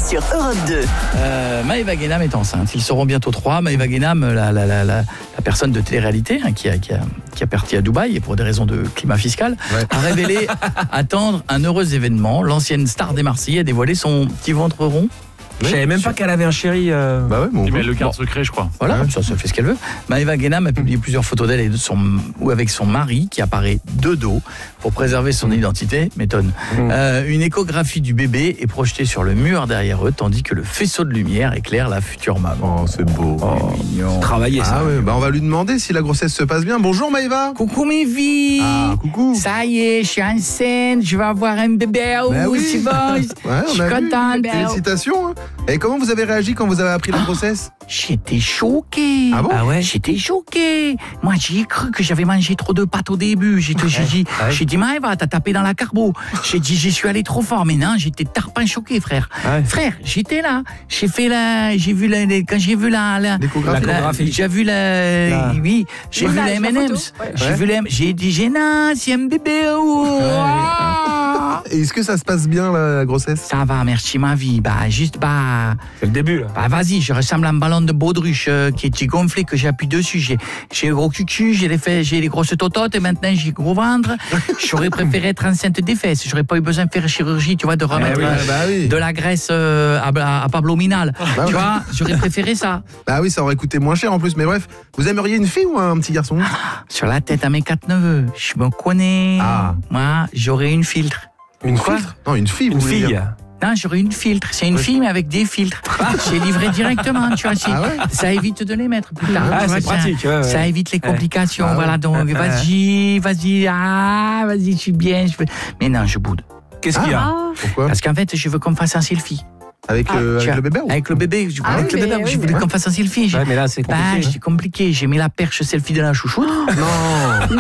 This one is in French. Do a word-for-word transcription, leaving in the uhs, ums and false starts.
sur Europe deux. Euh, Maëva Guénam est enceinte. Ils seront bientôt trois. Maëva Guénam, la, la, la, la, la personne de télé-réalité hein, qui, a, qui, a, qui a parti à Dubaï et pour des raisons de climat fiscal, ouais. a révélé attendre un heureux événement. L'ancienne star des Marseillais a dévoilé son petit ventre rond. Je savais même pas qu'elle avait un chéri. Euh... Bah ouais, bon, mais le garde bon. secret, je crois. Voilà, ouais. ça, ça fait ce qu'elle veut. Maëva Guénam a publié plusieurs photos d'elle et de son, ou avec son mari qui apparaît de dos pour préserver son mmh. identité. M'étonne. Mmh. Euh, une échographie du bébé est projetée sur le mur derrière eux, tandis que le faisceau de lumière éclaire la future maman. Oh, c'est beau. Oh, mignon. Travailler ça. Ah ouais, bah on va lui demander si la grossesse se passe bien. Bonjour Maëva. Coucou mes vies. Ah, coucou. Ça y est, je suis enceinte, je vais avoir un bébé. Oh, bah oui. c'est bon. Ouais, je suis contente. Félicitations. Hein. Et comment vous avez réagi quand vous avez appris la grossesse? J'étais choquée. Ah bon? Ah ouais? J'étais choquée. Moi, j'ai cru que j'avais mangé trop de pâtes au début. J'ai dit, ouais. j'ai dit, Maëva, t'as tapé dans la carbo. J'ai dit, j'y suis allé trop fort. Mais non, j'étais tarpin choqué, frère. Ouais. Frère, j'étais là. J'ai fait la, j'ai vu la, quand j'ai vu la, la, la j'ai vu la, la, oui, j'ai vu la M and M's. Ouais. J'ai vu la, j'ai dit, j'ai non, c'est un bébé. Oh, ouais. Et est-ce que ça se passe bien la, la grossesse? Ça va, merci ma vie. Bah, juste, bah. C'est le début, là. Bah, vas-y, je ressemble à un ballon de baudruche euh, qui est gonflé, que j'appuie dessus. J'ai, j'ai le gros cucu, j'ai les, fesses, j'ai les grosses tototes et maintenant j'ai le gros ventre. J'aurais préféré être enceinte des fesses. J'aurais pas eu besoin de faire chirurgie, tu vois, de remettre ah oui, bah oui. de la graisse euh, à, à, à Pablo Minal. Bah tu oui. vois, j'aurais préféré ça. Bah oui, ça aurait coûté moins cher en plus. Mais bref, vous aimeriez une fille ou un petit garçon? Sur la tête à mes quatre neveux, je me connais. Ah. Moi, j'aurais une filtre. Une filtre? Non, une fille. Une vous voulez fille. dire. Non, j'aurais une filtre. C'est une oui. fille, mais avec des filtres. J'ai livré directement, tu vois. Ah ouais? Ça évite de les mettre plus tard. Ah, c'est pratique. Ça, ouais, ouais. ça évite les complications. Ah, voilà, donc ouais. vas-y, vas-y, ah, vas-y, je suis bien. Je veux... Mais non, je boude. Qu'est-ce ah, qu'il y a? Pourquoi? Parce qu'en fait, je veux qu'on me fasse un selfie. Avec, ah, le, avec le bébé ou? Avec le bébé. Je, ah, avec oui, le bébé, oui, je voulais oui. qu'on me fasse un selfie. Ouais, mais là, c'est compliqué. Bah, c'est compliqué. J'ai mis la perche selfie de la chouchoute. Non.